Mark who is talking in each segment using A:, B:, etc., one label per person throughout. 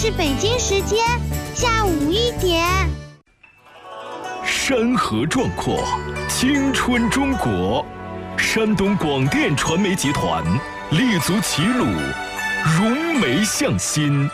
A: 是北京时间下午1点。
B: 山河壮阔，青春中国。山东广电传媒集团立足齐鲁，融媒向心，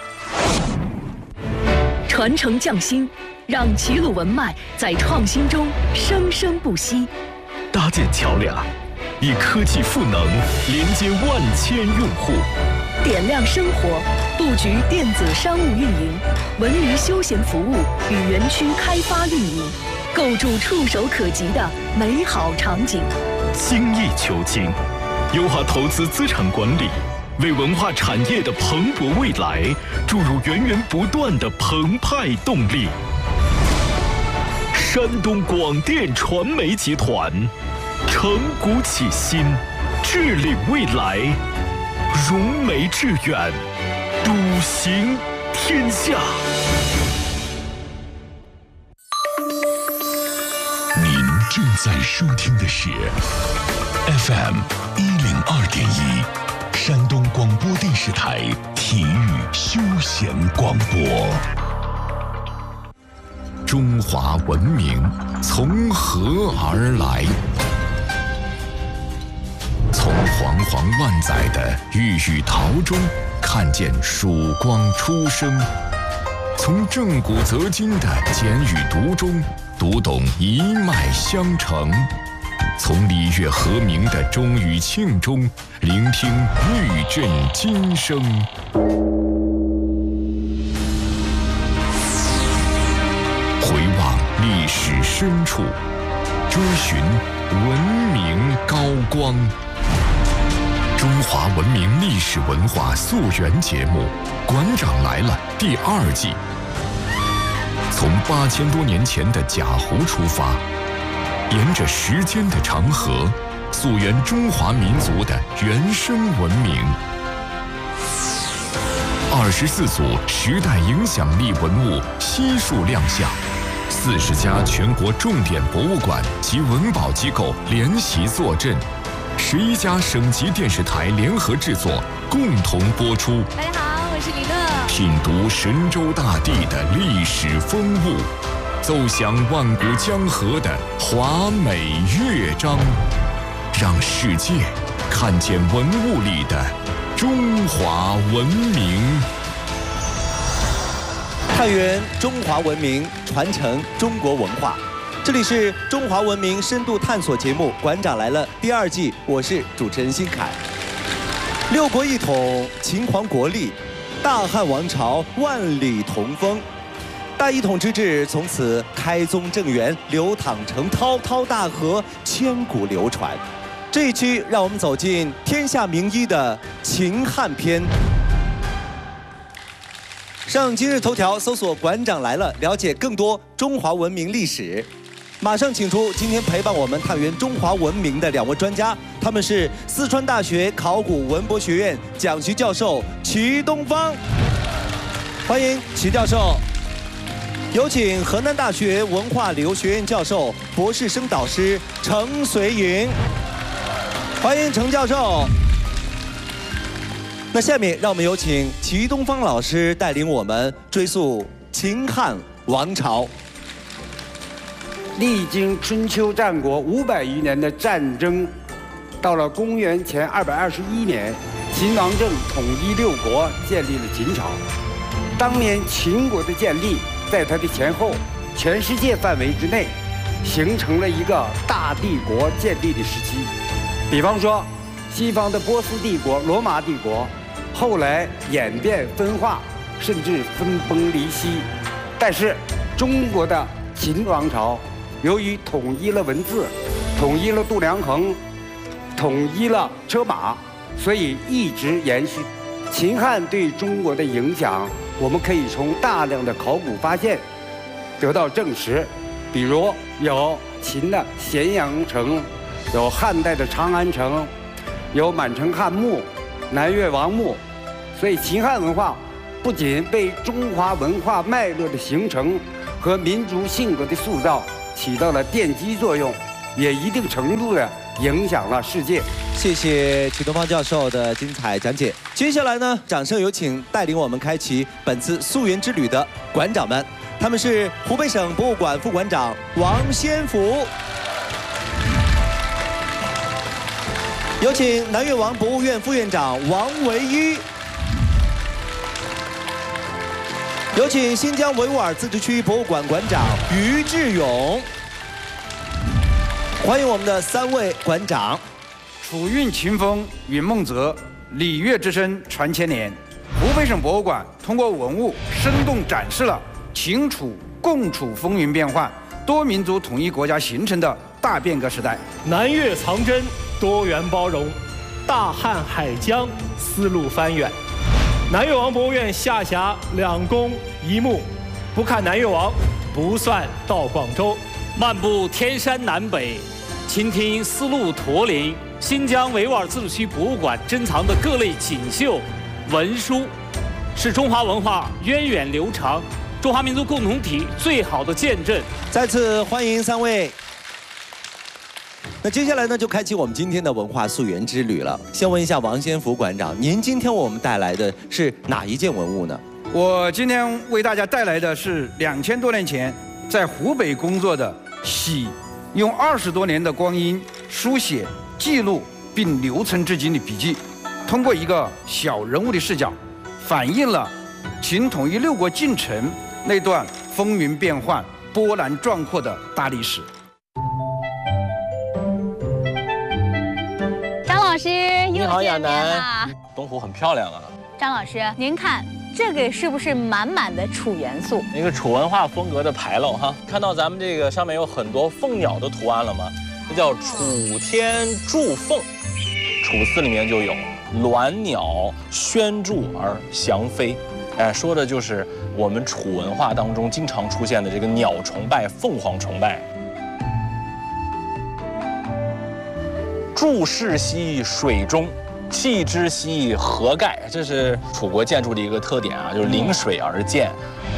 C: 传承匠心，让齐鲁文脉在创新中生生不息。
B: 搭建桥梁，以科技赋能连接万千用户。
C: 点亮生活，布局电子商务运营、文娱休闲服务与园区开发运营，构筑触手可及的美好场景。
B: 精益求精，优化投资资产管理，为文化产业的蓬勃未来注入源源不断的澎湃动力。山东广电传媒集团，承古启新，致力未来，融媒致远，笃行天下。
D: 您正在收听的是 FM 102.1，山东广播电视台体育休闲广播。中华文明从何而来？从煌煌万载的郁郁陶中看见曙光初升，从正古则今的简语读中读懂一脉相承，从礼乐和鸣的钟与磬中聆听玉振今声。回望历史深处，追寻文明高光。中华文明历史文化溯源节目《馆长来了》第2季，从8000多年前的贾湖出发，沿着时间的长河，溯源中华民族的原生文明。24组时代影响力文物悉数亮相，40家全国重点博物馆及文保机构联席坐镇，11家省级电视台联合制作，共同播出。
E: 大家好，我是李乐。
D: 品读神州大地的历史风物，奏响万古江河的华美乐章，让世界看见文物里的中华文明。
F: 探源中华文明，传承中国文化。这里是中华文明深度探索节目《馆长来了》第2季，我是主持人辛凯。6国一统，秦皇国立，大汉王朝万里同风，大一统之治从此开宗正源，流淌成滔滔大河，千古流传。这一期让我们走进天下名医的秦汉篇。上今日头条搜索“馆长来了”，了解更多中华文明历史。马上请出今天陪伴我们探源中华文明的2位专家，他们是四川大学考古文博学院讲席教授齐东方，欢迎齐教授。有请河南大学文化旅游学院教授、博士生导师程随云，欢迎程教授。那下面让我们有请齐东方老师带领我们追溯秦汉王朝。
G: 历经春秋战国500余年的战争，到了公元前221年，秦王政统一6国，建立了秦朝。当年秦国的建立，在它的前后，全世界范围之内，形成了一个大帝国建立的时期。比方说，西方的波斯帝国、罗马帝国，后来演变分化，甚至分崩离析。但是，中国的秦王朝，由于统一了文字，统一了度量衡，统一了车马，所以一直延续。秦汉对中国的影响，我们可以从大量的考古发现得到证实。比如有秦的咸阳城，有汉代的长安城，有满城汉墓、南越王墓。所以秦汉文化不仅为中华文化脉络的形成和民族性格的塑造起到了奠基作用，也一定程度的影响了世界。
F: 谢谢曲东方教授的精彩讲解。接下来呢，掌声有请带领我们开启本次溯源之旅的馆长们，他们是湖北省博物馆副馆长王先福，有请南越王博物院副院长王维一，有请新疆维吾尔自治区博物馆馆长于志勇。欢迎我们的3位馆长。
G: 楚韵秦风云梦泽，礼乐之声传千年。湖北省博物馆通过文物生动展示了秦楚共处风云变幻、多民族统一国家形成的大变革时代。
E: 南越藏针，多元包容；大汉海疆，丝路翻远。南越王博物院下辖2宫1墓，不看南越王，不算到广州。
H: 漫步天山南北，倾听丝路驼铃。新疆维吾尔自治区博物馆珍藏的各类锦绣文书，是中华文化源远流长、中华民族共同体最好的见证。
F: 再次欢迎3位。那接下来呢，就开启我们今天的文化溯源之旅了。先问一下王先福馆长，您今天为我们带来的是哪一件文物呢？
G: 我今天为大家带来的是2000多年前在湖北工作的喜，用20多年的光阴书写、记录并留存至今的笔记，通过一个小人物的视角，反映了秦统一6国进程那段风云变幻、波澜壮阔的大历史。
I: 张老师又
J: 好，亚
I: 见面了。
J: 楠，东湖很漂亮啊。
I: 张老师，您看这个是不是满满的楚元素？
J: 一个楚文化风格的牌楼哈，看到咱们这个上面有很多凤鸟的图案了吗？这叫楚天祝凤，楚辞里面就有鸾鸟宣祝而翔飞，说的就是我们楚文化当中经常出现的这个鸟崇拜、凤凰崇拜。注视兮水中，弃之兮河盖，这是楚国建筑的一个特点啊，就是临水而建。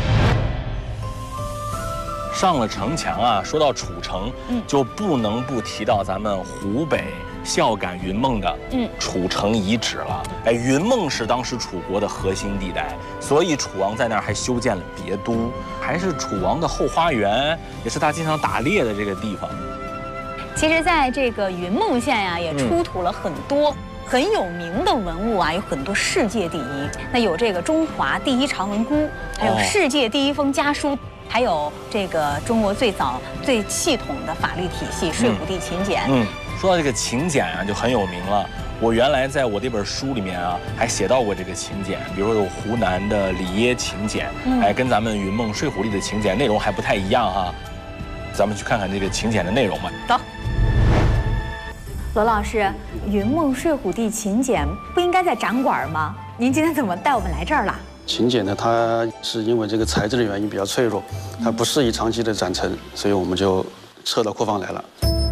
J: 上了城墙啊，说到楚城，就不能不提到咱们湖北孝感云梦的楚城遗址了。云梦是当时楚国的核心地带，所以楚王在那儿还修建了别都，还是楚王的后花园，也是他经常打猎的这个地方。
I: 其实，在这个云梦县呀，也出土了很多很有名的文物啊，有很多世界第一。那有这个中华第一长文箍，还有世界第一封家书。还有这个中国最早最系统的法律体系《睡虎地秦简》。
J: 说到这个秦简啊，就很有名了。我原来在我这本书里面啊，还写到过这个秦简，比如说有湖南的里耶秦简，跟咱们云梦睡虎地的秦简内容还不太一样哈。咱们去看看这个秦简的内容吧。
I: 走。罗老师，云梦睡虎地秦简不应该在展馆吗？您今天怎么带我们来这儿了？
K: 秦简呢，它是因为这个材质的原因比较脆弱，它不适宜长期的展陈，所以我们就撤到库房来了。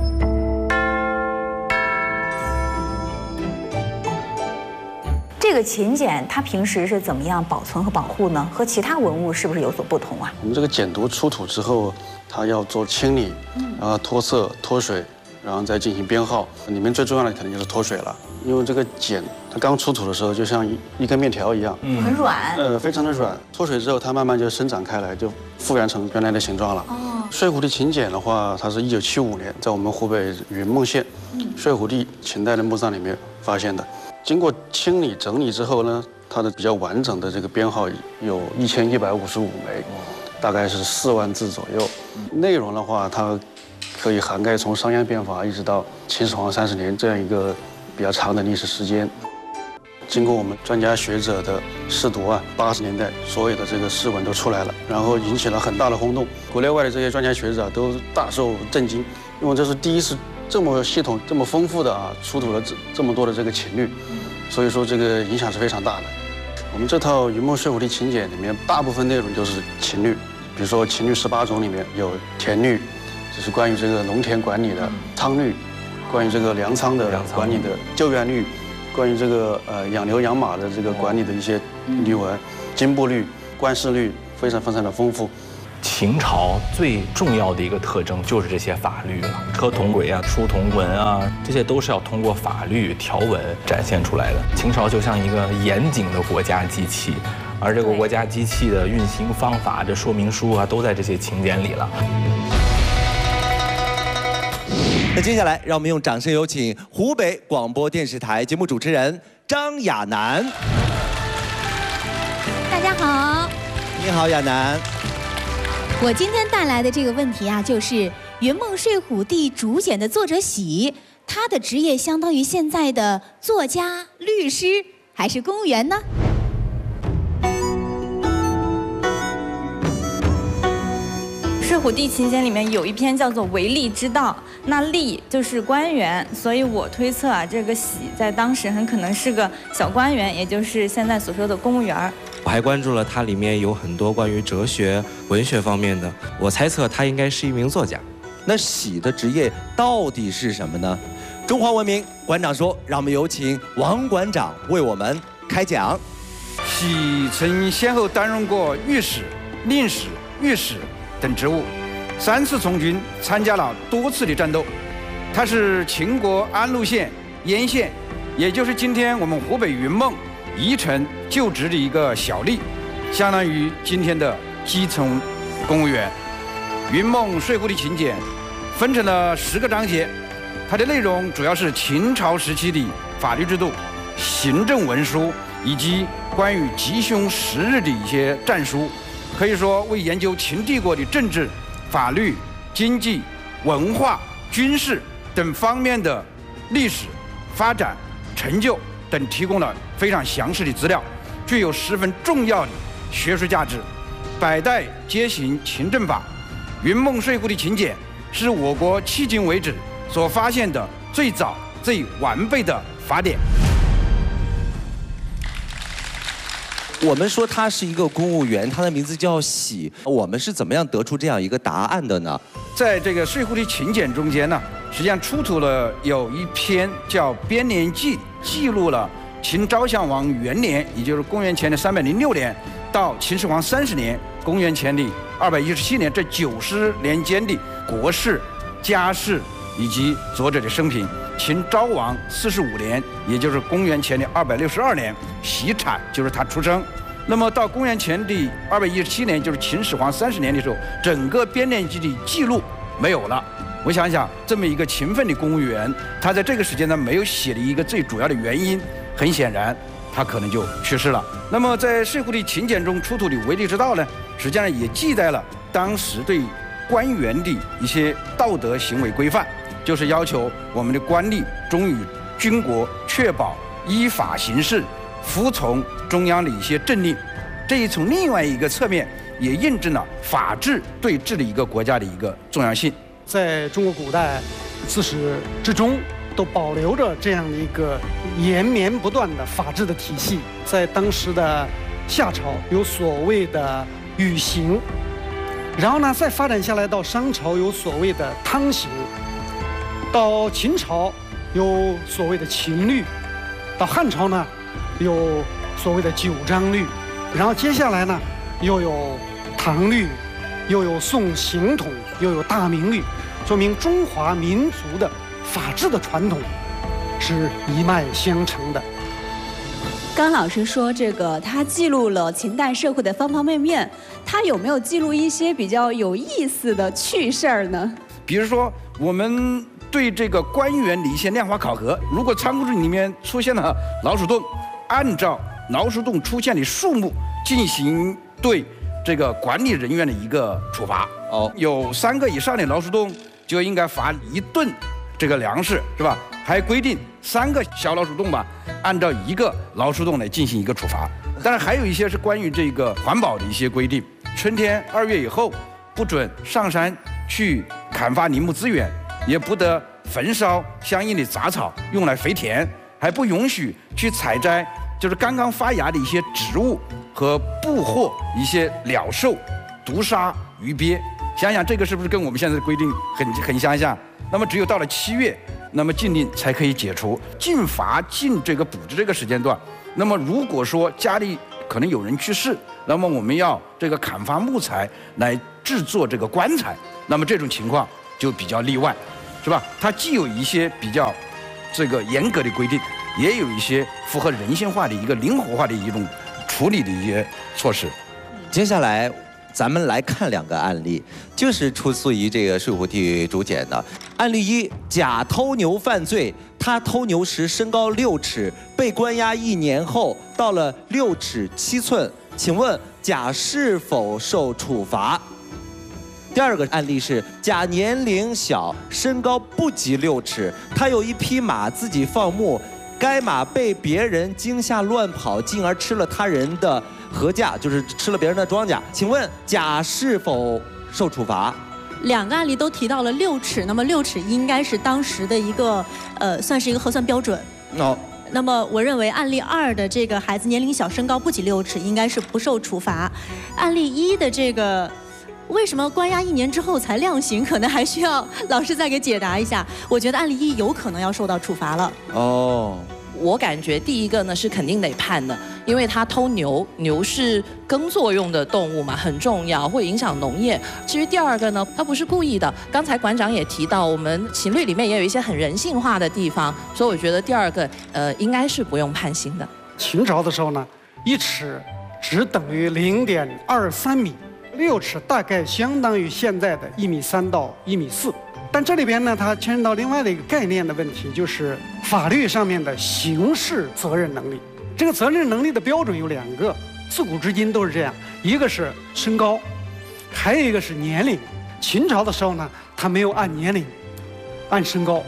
I: 这个秦简它平时是怎么样保存和保护呢？和其他文物是不是有所不同啊？
K: 我们这个简牍出土之后，它要做清理，然后脱色、脱水，然后再进行编号。里面最重要的肯定就是脱水了。因为这个简，它刚出土的时候就像一根面条一样，
I: 很软，
K: 非常的软。脱水之后，它慢慢就伸展开来，就复原成原来的形状了。睡虎地秦简的话，它是1975年在我们湖北云梦县睡虎地秦代的墓葬里面发现的。经过清理整理之后呢，它的比较完整的这个编号有1155枚，大概是4万字左右。内容的话，它可以涵盖从商鞅变法一直到秦始皇30年这样一个比较长的历史时间。经过我们专家学者的试读啊，80年代所有的这个释文都出来了，然后引起了很大的轰动，国内外的这些专家学者都大受震惊，因为这是第一次这么系统、这么丰富的出土了这么多的这个秦律，所以说这个影响是非常大的。我们这套云梦睡虎地秦简里面，大部分内容就是秦律，比如说秦律18种里面有田律，就是关于这个农田管理的；仓律，关于这个粮仓的管理的；救援律，关于这个养牛养马的这个管理的一些律文；经部律、官事律，非常的丰富。
J: 秦朝最重要的一个特征就是这些法律了，刻铜轨啊、书铜文啊，这些都是要通过法律条文展现出来的。秦朝就像一个严谨的国家机器，而这个国家机器的运行方法、这说明书啊，都在这些请柬里了。
F: 那接下来，让我们用掌声有请湖北广播电视台节目主持人张亚楠。
L: 大家好，
F: 你好，亚楠。
L: 我今天带来的这个问题啊，就是《云梦睡虎地竹简》的作者喜，他的职业相当于现在的作家、律师还是公务员呢？
M: 《睡虎地秦简》里面有一篇叫做《为吏之道》，那吏就是官员，所以我推测啊，这个喜在当时很可能是个小官员，也就是现在所说的公务员。
N: 我还关注了它里面有很多关于哲学、文学方面的，我猜测他应该是一名作家。
F: 那喜的职业到底是什么呢？中华文明馆长说，让我们有请王馆长为我们开讲。
G: 喜曾先后担任过御史、令史、御史等职务，3次从军，参加了多次的战斗。他是秦国安陆县鄢县，也就是今天我们湖北云梦宜城就职的一个小吏，相当于今天的基层公务员。云梦睡虎地秦简分成了10个章节，它的内容主要是秦朝时期的法律制度、行政文书以及关于吉凶时日的一些战书，可以说为研究秦帝国的政治、法律、经济、文化、军事等方面的历史发展成就等提供了非常详实的资料，具有十分重要的学术价值。百代皆行秦政法，云梦睡虎地秦简是我国迄今为止所发现的最早、最完备的法典。
F: 我们说他是一个公务员，他的名字叫喜，我们是怎么样得出这样一个答案的呢？
G: 在这个睡虎地秦简中间呢，实际上出土了有一篇叫《编年记》，记录了秦昭襄王元年，也就是公元前的306年到秦始皇30年，公元前的217年，这90年间的国事、家事以及作者的生平。秦昭王45年，也就是公元前的262年，喜产就是他出生。那么到公元前的217年，就是秦始皇30年的时候，整个编年记的记录没有了。我想想，这么一个勤奋的公务员，他在这个时间呢没有写的一个最主要的原因，很显然他可能就去世了。那么在睡虎地秦简中出土的为吏之道呢，实际上也记载了当时对官员的一些道德行为规范，就是要求我们的官吏忠于军国，确保依法行事，服从中央的一些政令。这一从另外一个侧面也印证了法治对治理一个国家的一个重要性。
O: 在中国古代自始至终都保留着这样的一个延绵不断的法治的体系。在当时的夏朝有所谓的禹刑，然后呢再发展下来到商朝有所谓的汤刑，到秦朝有所谓的秦律，到汉朝呢有所谓的九章律，然后接下来呢又有唐律，又有宋刑统，又有大明律，说明中华民族的法治的传统是一脉相承的。
P: 刚老师说这个他记录了秦代社会的方方面面，他有没有记录一些比较有意思的趣事儿呢？
G: 比如说我们对这个官员的一些量化考核，如果仓库里面出现了老鼠洞，按照老鼠洞出现的数目进行对这个管理人员的一个处罚。有3个以上的老鼠洞就应该罚1吨这个粮食，是吧？还规定3个小老鼠洞吧，按照1个老鼠洞来进行一个处罚。当然还有一些是关于这个环保的一些规定，春天2月以后不准上山去砍伐林木资源，也不得焚烧相应的杂草用来肥田，还不允许去采摘就是刚刚发芽的一些植物和捕获一些鸟兽，毒杀鱼鳖。想想这个是不是跟我们现在的规定很相像？那么只有到了7月，那么禁令才可以解除。禁伐禁这个捕的这个时间段，那么如果说家里可能有人去世，
Q: 那么我们要这个砍伐木材来制作这个棺材，那么这种情况就比较例外，是吧？它既有一些比较这个严格的规定，也有一些符合人性化的一个灵活化的一种处理的一些措施。
F: 接下来咱们来看2个案例，就是出自于这个睡虎地竹简的。案例1：甲偷牛犯罪，他偷牛时身高6尺，被关押1年后到了6尺7寸，请问甲是否受处罚？第2个案例是甲年龄小，身高不及6尺，他有一匹马自己放牧，该马被别人惊吓乱跑，进而吃了他人的禾稼，就是吃了别人的庄稼。请问甲是否受处罚
R: ？2个案例都提到了6尺，那么6尺应该是当时的一个算是一个核算标准。
F: 哦。
R: 那么我认为案例2的这个孩子年龄小，身高不及6尺，应该是不受处罚。案例1的这个。为什么关押1年之后才量刑？可能还需要老师再给解答一下。我觉得案例1有可能要受到处罚了。
F: 哦，
S: 我感觉第一个呢是肯定得判的，因为他偷牛，牛是耕作用的动物嘛，很重要，会影响农业。至于第2个呢，他不是故意的。刚才馆长也提到，我们秦律里面也有一些很人性化的地方，所以我觉得第2个应该是不用判刑的。
O: 秦朝的时候呢，1尺只等于0.23米。6尺大概相当于现在的1.3米到1.4米，但这里边呢，它牵扯到另外的一个概念的问题，就是法律上面的刑事责任能力。这个责任能力的标准有2个，自古至今都是这样，一个是身高，还有一个是年龄。秦朝的时候呢，它没有按年龄，按身高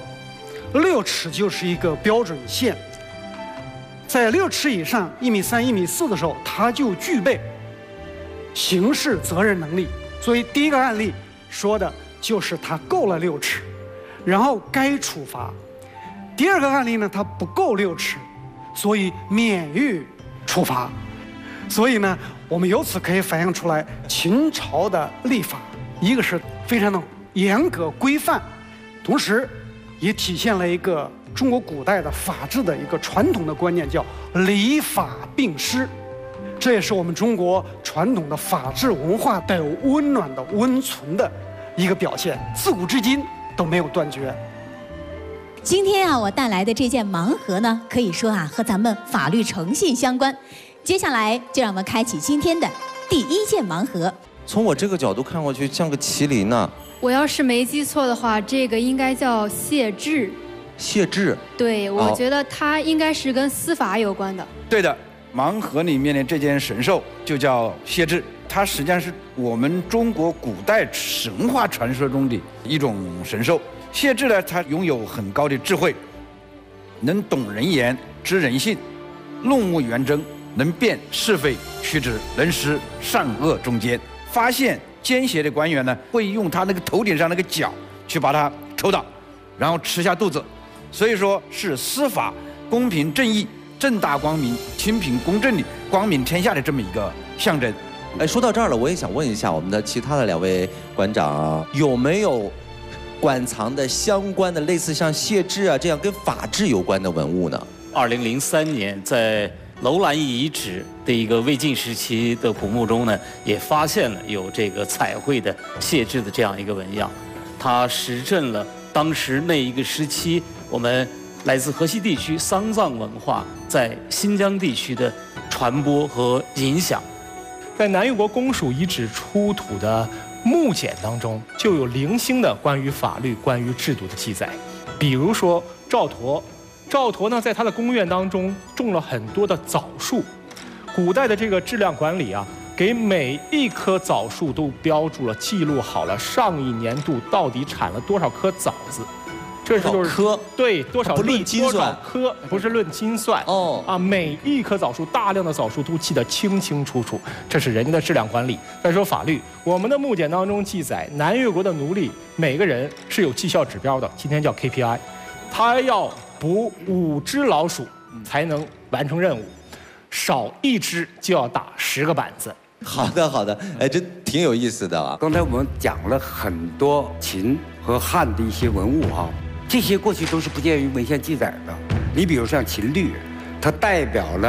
O: ，6尺就是一个标准线，在6尺以上1.3米、1.4米的时候，它就具备刑事责任能力。所以第1个案例说的就是他够了6尺，然后该处罚。第2个案例呢，他不够6尺，所以免于处罚。所以呢，我们由此可以反映出来，秦朝的立法，一个是非常的严格规范，同时也体现了一个中国古代的法治的一个传统的观念，叫礼法并施。这也是我们中国传统的法治文化带有温暖的温存的一个表现，自古至今都没有断绝。
L: 今天啊，我带来的这件盲盒呢，可以说啊，和咱们法律诚信相关。接下来就让我们开启今天的第1件盲盒。
F: 从我这个角度看过去，像个麒麟呢。
T: 我要是没记错的话，这个应该叫谢豸。
F: 谢豸。
T: 对，我觉得它应该是跟司法有关的。
Q: 对的。盲盒里面的这件神兽就叫谢豸，它实际上是我们中国古代神话传说中的一种神兽。谢豸呢，它拥有很高的智慧，能懂人言，知人性，弄物圆睁，能辨是非曲直，能识善恶忠奸。发现奸邪的官员呢，会用他那个头顶上那个角去把它抽倒，然后吃下肚子。所以说是司法公平正义、正大光明、清平公正的光明天下的这么一个象征。
F: 哎，说到这儿了，我也想问一下我们的其他的2位馆长啊，有没有馆藏的相关的类似像谢豸啊这样跟法治有关的文物呢
H: ？2003年在楼兰遗址的一个魏晋时期的古墓中呢，也发现了有这个彩绘的谢豸的这样一个纹样，它实证了当时那一个时期我们来自河西地区丧葬文化在新疆地区的传播和影响。
E: 在南越国公署遗址出土的木简当中，就有零星的关于法律、关于制度的记载。比如说赵佗呢，在他的宫苑当中种了很多的枣树。古代的这个质量管理啊，给每一棵枣树都标注了、记录好了上一年度到底产了多少颗枣子。这就是
F: 颗，
E: 对，多少粒
F: 斤算，
E: 多少颗，不是论斤算
F: 哦
E: 啊，每一棵枣树，大量的枣树都记得清清楚楚，这是人家的质量管理。再说法律，我们的木简当中记载，南越国的奴隶每个人是有绩效指标的，今天叫 KPI， 他要捕5只老鼠才能完成任务，少1只就要打10个板子。
F: 好的好的，哎，这挺有意思的啊。
G: 刚才我们讲了很多秦和汉的一些文物哈。这些过去都是不见于文献记载的。你比如像秦律，它代表了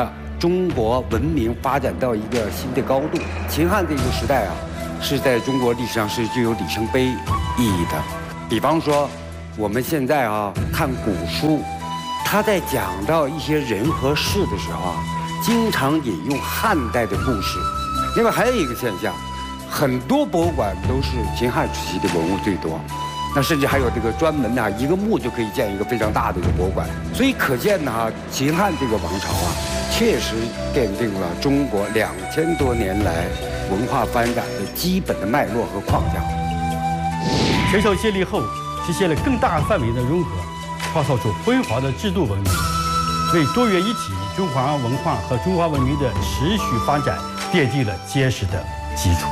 G: 中国文明发展到一个新的高度。秦汉这个时代啊，是在中国历史上是具有里程碑意义的。比方说，我们现在啊看古书，他在讲到一些人和事的时候啊，经常引用汉代的故事。另外还有一个现象，很多博物馆都是秦汉时期的文物最多。那甚至还有这个专门呢，一个墓就可以建一个非常大的一个博物馆，所以可见呢，秦汉这个王朝啊，确实奠定了中国2000多年来文化发展的基本的脉络和框架。
U: 全球接力后，实现了更大范围的融合，创造出辉煌的制度文明，为多元一体中华文化和中华文明的持续发展奠定了坚实的基础。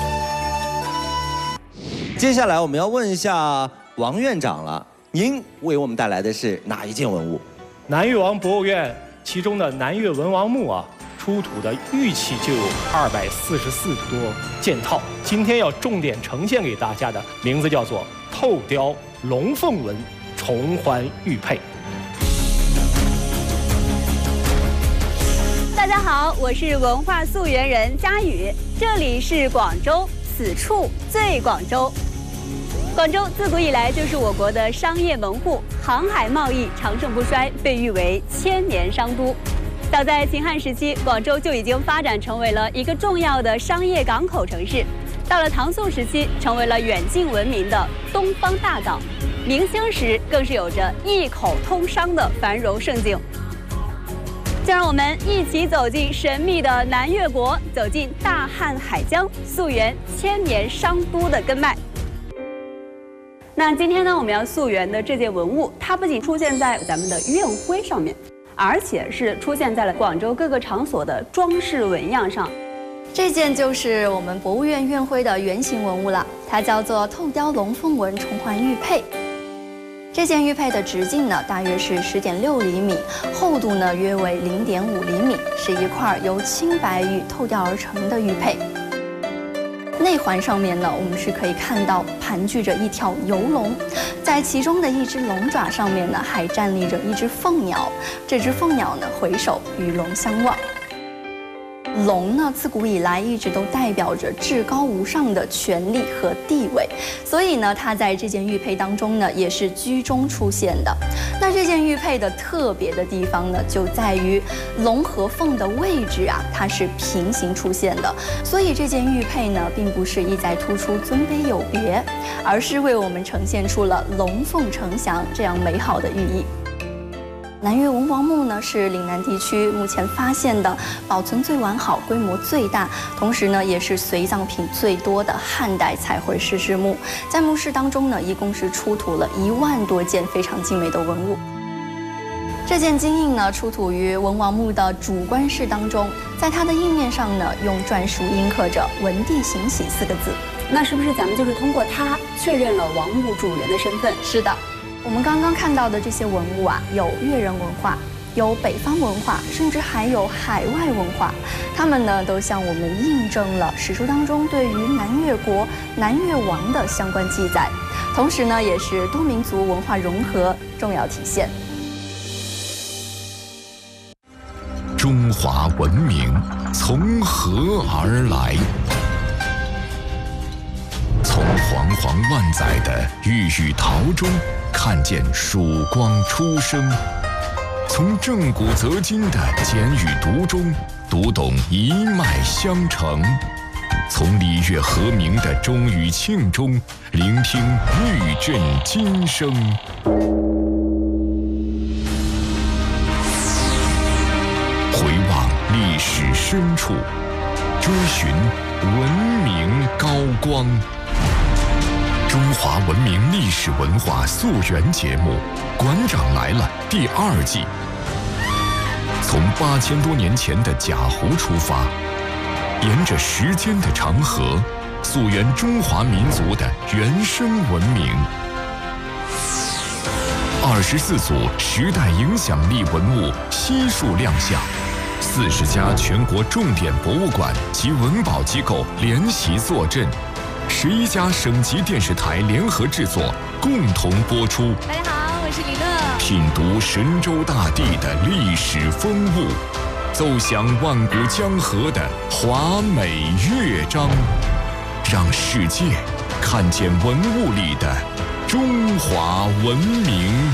F: 接下来我们要问一下王院长了，您为我们带来的是哪一件文物？
E: 南越王博物院其中的南越文王墓啊，出土的玉器就有244多件套。今天要重点呈现给大家的名字叫做透雕龙凤纹重环玉佩。
V: 大家好，我是文化溯源人佳宇，这里是广州，此处最广州。广州自古以来就是我国的商业门户，航海贸易长盛不衰，被誉为千年商都。早在秦汉时期，广州就已经发展成为了一个重要的商业港口城市。到了唐宋时期，成为了远近闻名的东方大港。明清时更是有着一口通商的繁荣盛景。就让我们一起走进神秘的南越国，走进大汉海疆，溯源千年商都的根脉。那今天呢，我们要溯源的这件文物，它不仅出现在咱们的院徽上面，而且是出现在了广州各个场所的装饰纹样上。
W: 这件就是我们博物院院徽的原型文物了，它叫做透雕龙凤纹重环玉佩。这件玉佩的直径呢，大约是10.6厘米，厚度呢约为0.5厘米，是一块由青白玉透雕而成的玉佩。内环上面呢，我们是可以看到盘踞着一条游龙，在其中的一只龙爪上面呢，还站立着一只凤鸟。这只凤鸟呢，回首与龙相望。龙呢，自古以来一直都代表着至高无上的权力和地位，所以呢，它在这件玉佩当中呢，也是居中出现的。那这件玉佩的特别的地方呢，就在于龙和凤的位置啊，它是平行出现的，所以这件玉佩呢，并不是意在突出尊卑有别，而是为我们呈现出了龙凤呈祥这样美好的寓意。南越文王墓呢，是岭南地区目前发现的保存最完好、规模最大，同时呢，也是随葬品最多的汉代彩绘石室墓。在墓室当中呢，一共是出土了1万多件非常精美的文物。这件金印呢，出土于文王墓的主棺室当中，在它的印面上呢，用篆书印刻着“文帝行喜”4个字。
V: 那是不是咱们就是通过它确认了王墓主人的身份？
W: 是的。我们刚刚看到的这些文物啊，有越人文化，有北方文化，甚至还有海外文化。它们呢，都向我们印证了史书当中对于南越国、南越王的相关记载，同时呢，也是多民族文化融合重要体现。
D: 中华文明从何而来？从煌煌万载的玉宇陶中看见曙光初升，从正古则今的简语读中读懂一脉相承，从礼乐和鸣的钟与磬中聆听玉振今声。回望历史深处，追寻文明高光。中华文明历史文化溯源节目《馆长来了》第2季，从8000多年前的贾湖出发，沿着时间的长河，溯源中华民族的原生文明。24组时代影响力文物悉数亮相，40家全国重点博物馆及文保机构联席坐镇。11家省级电视台联合制作，共同播出。
V: 大家好，我是李乐。
D: 品读神州大地的历史风物， 奏响万古江河的华美乐章，让世界看见文物里的中华文明。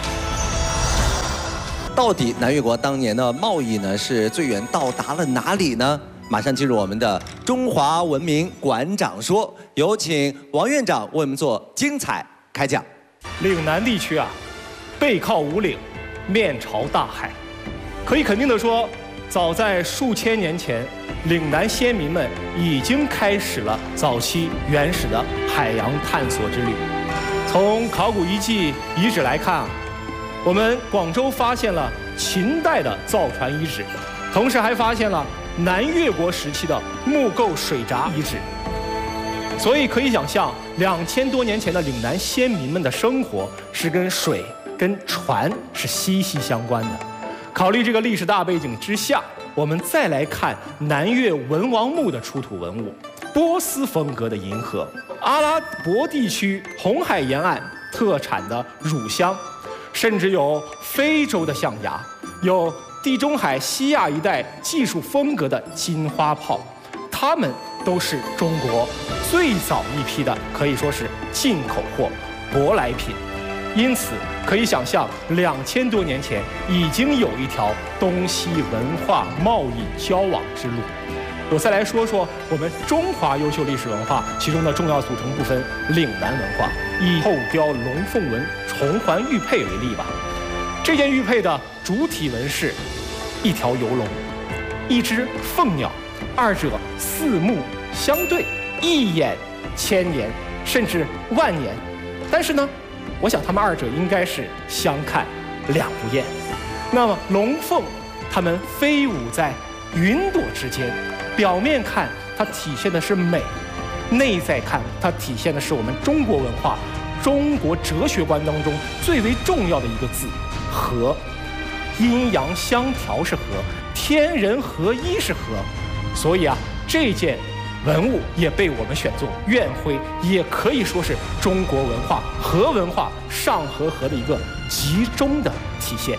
F: 到底南越国当年的贸易呢，是最远到达了哪里呢？马上进入我们的中华文明馆长说，有请王院长为我们做精彩开讲。
E: 岭南地区啊，背靠五岭，面朝大海，可以肯定的说，早在数千年前，岭南先民们已经开始了早期原始的海洋探索之旅。从考古遗迹遗址来看啊，我们广州发现了秦代的造船遗址，同时还发现了南越国时期的木构水闸遗址。所以可以想象，2000多年前的岭南先民们的生活是跟水、跟船是息息相关的。考虑这个历史大背景之下，我们再来看南越文王墓的出土文物，波斯风格的银河，阿拉伯地区红海沿岸特产的乳香，甚至有非洲的象牙，有地中海西亚一带技术风格的金花炮，它们都是中国最早一批的，可以说是进口货、舶来品。因此，可以想象，2000多年前已经有一条东西文化贸易交往之路。我再来说说我们中华优秀历史文化其中的重要组成部分——岭南文化。以后雕龙凤纹重环玉佩为例吧。这件玉佩的主体纹饰，一条游龙，一只凤鸟，二者四目相对，一眼千年，甚至万年。但是呢，我想他们二者应该是相看两不厌。那么龙凤，它们飞舞在云朵之间，表面看它体现的是美，内在看它体现的是我们中国文化、中国哲学观当中最为重要的一个字——和。阴阳相调是和，天人合一是和。所以啊，这件文物也被我们选作院徽，也可以说是中国文化和文化上和合的一个集中的体现。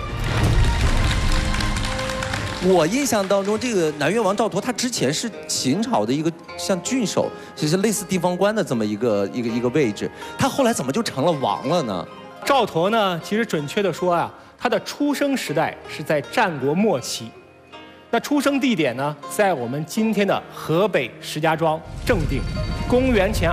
F: 我印象当中，这个南越王赵佗，他之前是秦朝的一个像郡守，其实类似地方官的这么一个位置，他后来怎么就成了王了呢？
E: 赵佗呢，其实准确的说啊，他的出生时代是在战国末期。那出生地点呢，在我们今天的河北石家庄正定。公元前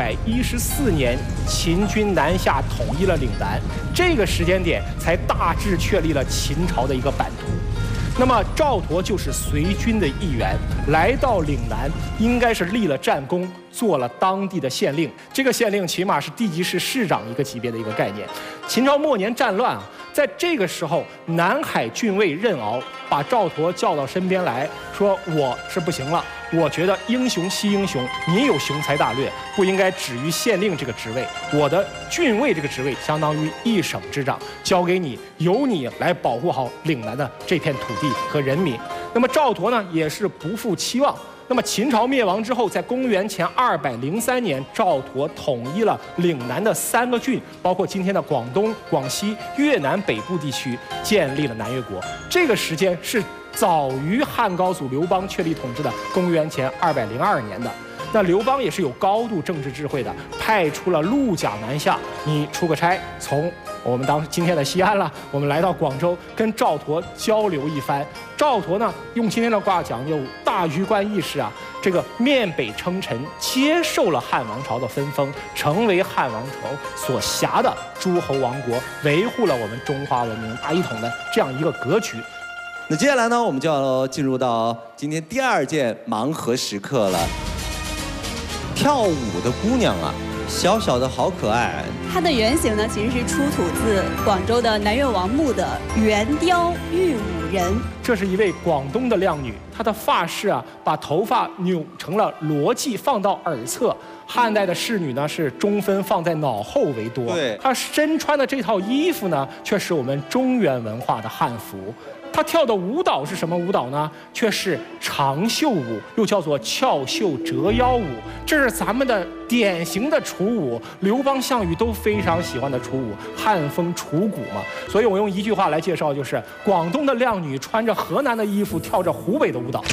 E: 214年，秦军南下统一了岭南，这个时间点才大致确立了秦朝的一个版图。那么赵佗就是随军的一员，来到岭南，应该是立了战功，做了当地的县令。这个县令起码是地级市市长一个级别的一个概念。秦朝末年战乱啊，在这个时候，南海郡尉任敖把赵佗叫到身边来说：“我是不行了，我觉得英雄惜英雄，你有雄才大略，不应该止于县令这个职位。我的郡尉这个职位相当于一省之长，交给你，由你来保护好岭南的这片土地和人民。”那么赵佗呢，也是不负期望。那么秦朝灭亡之后，在公元前203年，赵佗统一了岭南的3个郡，包括今天的广东、广西、越南北部地区，建立了南越国。这个时间是早于汉高祖刘邦确立统治的公元前202年的。那刘邦也是有高度政治智慧的，派出了陆贾南下，你出个差，从我们今天的西安了，我们来到广州，跟赵佗交流一番。赵佗呢，用今天的话讲，有大局观意识啊，这个面北称臣，接受了汉王朝的分封，成为汉王朝所辖的诸侯王国，维护了我们中华文明大一统的这样一个格局。
F: 那接下来呢，我们就要进入到今天第2件盲盒时刻了。跳舞的姑娘啊，小小的好可爱。
P: 它的原型呢，其实是出土自广州的南越王墓的圆雕玉舞人。
E: 这是一位广东的靓女，她的发饰啊，把头发扭成了罗髻，放到耳侧。汉代的仕女呢，是中分放在脑后为多。
F: 对，
E: 她身穿的这套衣服呢，却是我们中原文化的汉服。 他跳的舞蹈是什么舞蹈呢？却是长袖舞，又叫做翘袖折腰舞。这是咱们的典型的楚舞，刘邦、项羽都非常喜欢的楚舞，汉风楚鼓嘛。所以我用一句话来介绍，就是广东的靓女穿着河南的衣服，跳着湖北的舞蹈。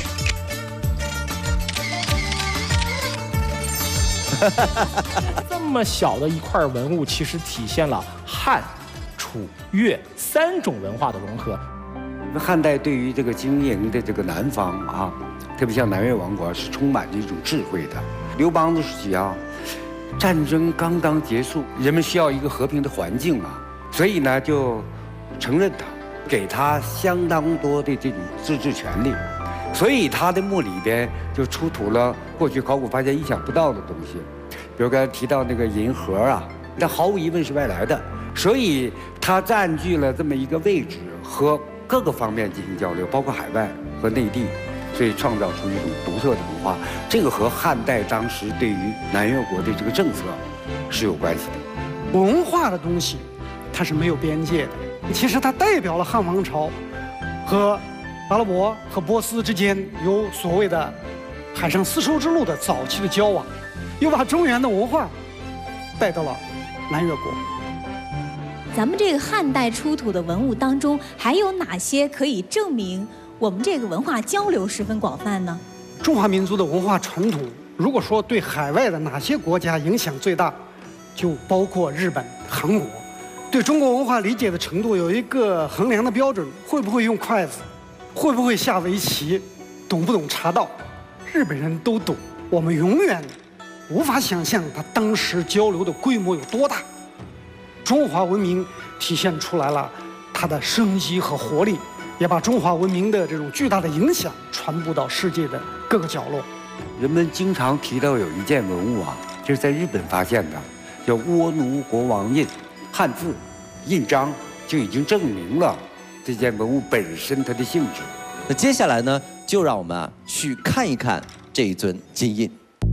E: 这么小的一块文物，其实体现了汉、楚、越3种文化的融合。
G: 汉代对于这个经营的这个南方啊，特别像南越王国，是充满着一种智慧的。刘邦的时期啊，战争刚刚结束，人们需要一个和平的环境啊，所以呢就承认他，给他相当多的这种自治权利。所以他的墓里边就出土了过去考古发现意想不到的东西，比如刚才提到那个银盒啊，那毫无疑问是外来的，所以他占据了这么一个位置和各个方面进行交流，包括海外和内地，所以创造出一种独特的文化。这个和汉代当时对于南越国的这个政策是有关系的。
O: 文化的东西，它是没有边界的。其实它代表了汉王朝和阿拉伯和波斯之间有所谓的海上丝绸之路的早期的交往，又把中原的文化带到了南越国。
L: 咱们这个汉代出土的文物当中，还有哪些可以证明我们这个文化交流十分广泛呢？
O: 中华民族的文化传统，如果说对海外的哪些国家影响最大，就包括日本、韩国。对中国文化理解的程度有一个衡量的标准，会不会用筷子，会不会下围棋，懂不懂茶道，日本人都懂。我们永远无法想象他当时交流的规模有多大。中华文明体现出来了它的生机和活力，也把中华文明的这种巨大的影响传播到世界的各个角落。
G: 人们经常提到有一件文物啊，就是在日本发现的，叫倭奴国王印，汉字印章就已经证明了这件文物本身它的性质。
F: 那接下来呢，就让我们去看一看这一尊金印。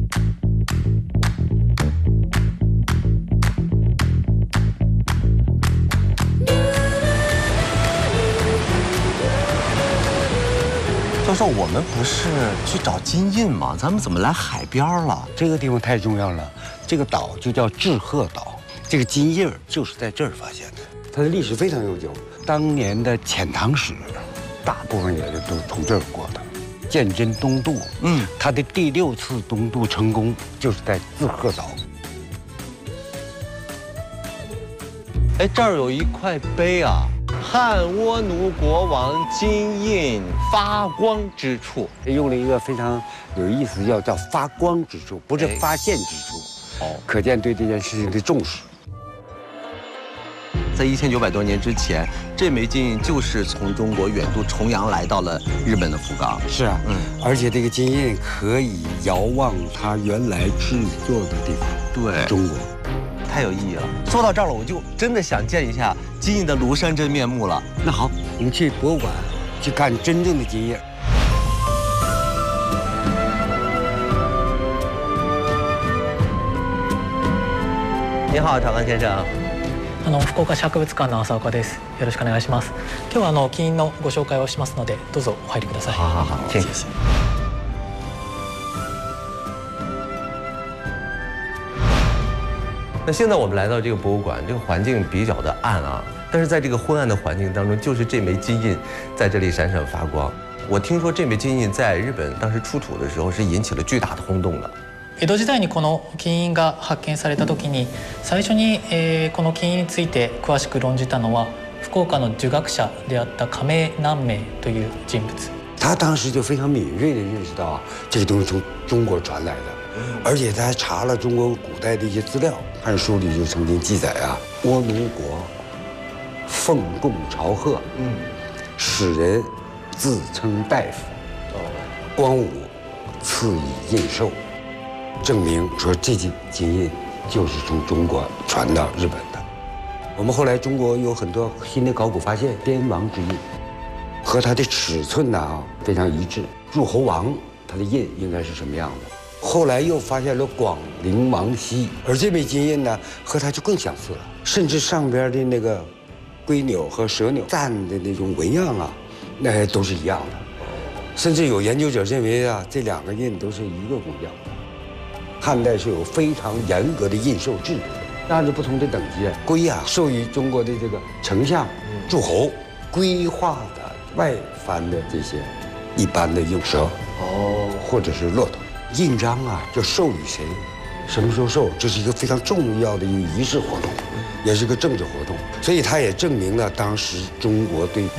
A: 教授，我们不是去找金印吗？咱们怎么来海边了？
G: 这个地方太重要了，这个岛就叫志贺岛，这个金印就是在这儿发现的。它的历史非常悠久，当年的遣唐使大部分也都从这儿过的。鉴真东渡，他的第6次东渡成功就是在志贺岛。
A: 哎，这儿有一块碑啊。汉倭奴国王金印发光之处，
G: 用了一个非常有意思，叫发光之处，不是发现之处。哦，可见对这件事情的重视。
A: 在1900多年之前，这枚金印就是从中国远渡重洋来到了日本的福冈。
G: 是啊，而且这个金印可以遥望它原来制作的地方，
A: 对，
G: 中国。
A: 太有意义了！说到这儿了，我就真的想见一下金印的庐山真面目了。
G: 那好，我们去博物馆去看真正的金印。
A: 你好，长安先生。
B: 福岡市博物館の浅岡です。よろしくお願いします。今日は金印のご紹介をしますので、どうぞお入りください。
A: 好好好，谢谢。那现在我们来到这个博物馆，这个环境比较的暗啊，但是在这个昏暗的环境当中，就是这枚金印在这里闪闪发光。我听说这枚金印在日本当时出土的时候是引起了巨大的轰动的。
B: 江戸時代にこの金印が発見された時に、最初にこの金印について詳しく論じたのは福岡の儒学者であった亀南明という人物。
G: 他当时就非常敏锐地认识到啊，这个东西从中国传来的。而且他还查了中国古代的一些资料，《汉书》里就曾经记载啊，倭奴国奉贡朝贺，使人自称大夫，光武赐以印绶，证明说这件金印就是从中国传到日本的。我们后来中国有很多新的考古发现，边王之印和它的尺寸呢非常一致，入侯王它的印应该是什么样的。后来又发现了广陵王羲，而这枚金印呢，和它就更相似了，甚至上边的那个龟钮和蛇钮站的那种纹样啊，
C: 那都是一样的。甚至有研究者认为啊，这2个印都是一个工匠。汉代是有非常严格的印绶制度的，按照不同的等级，龟啊授予中国的这个丞相、诸侯，规划的外藩的这些一般的用蛇或者是骆驼。印章啊，就授予谁，什么时候授，这是一个非常重要的一个仪式活动，也是个政治活动，所以它也证明了当时中国对